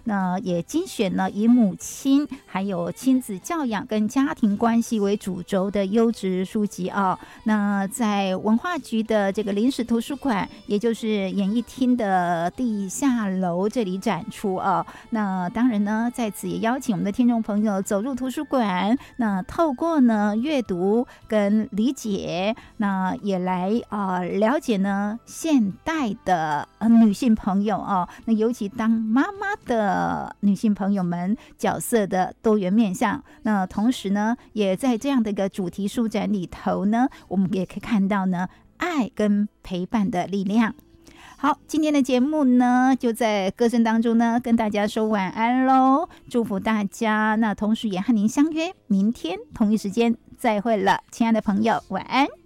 那也精选了以母亲还有亲子教养跟家庭关系为主轴的优质书籍啊。那在文化局的这个临时图书馆，也就是演艺厅的地下楼这里展出啊。那当然呢，在此也邀请我们的听众朋友走入图书馆，那透过呢阅读跟理解，那也来了解呢现代的女性朋友那尤其当妈妈的女性朋友们角色的多元面向。那同时呢，也在这样的一个主题书展里头呢，我们也可以看到呢爱跟陪伴的力量。好，今天的节目呢，就在歌声当中呢，跟大家说晚安喽，祝福大家。那同时也和您相约明天同一时间再会了，亲爱的朋友，晚安。